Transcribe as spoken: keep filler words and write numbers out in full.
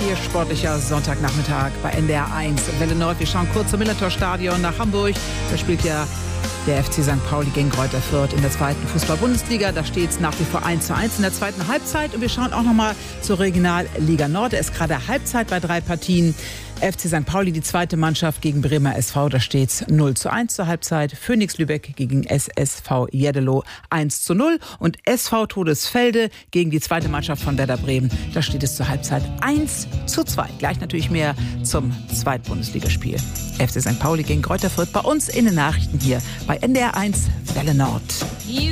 Ihr sportlicher Sonntagnachmittag bei N D R eins Welle Nord. Wir schauen kurz zum Millantor-Stadion nach Hamburg. Da spielt ja der F C Sankt Pauli gegen Greuther Fürth in der zweiten Fußball-Bundesliga. Da steht es nach wie vor eins zu eins in der zweiten Halbzeit. Und wir schauen auch noch mal zur Regionalliga Nord. Da ist gerade Halbzeit bei drei Partien. F C Sankt Pauli, die zweite Mannschaft gegen Bremer S V, da steht es null zu eins zur Halbzeit. Phoenix Lübeck gegen S S V Jeddelo eins zu null. Und S V Todesfelde gegen die zweite Mannschaft von Werder Bremen, da steht es zur Halbzeit eins zu zwei. Gleich natürlich mehr zum Zweitbundesligaspiel. F C Sankt Pauli gegen Greuther Fürth bei uns in den Nachrichten hier bei N D R eins Welle Nord.